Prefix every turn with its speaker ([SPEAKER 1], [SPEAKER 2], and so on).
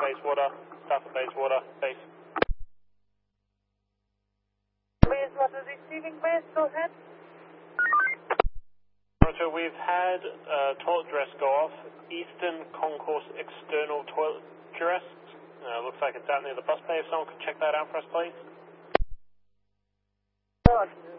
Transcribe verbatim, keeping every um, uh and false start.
[SPEAKER 1] Bayswater, south of Bayswater, base.
[SPEAKER 2] Bayswater receiving base, go ahead.
[SPEAKER 1] Roger, we've had uh, toilet dress go off, Eastern Concourse external toilet dress. Uh, looks like it's out near the bus bay. If someone could check that out for us, please.
[SPEAKER 2] Roger.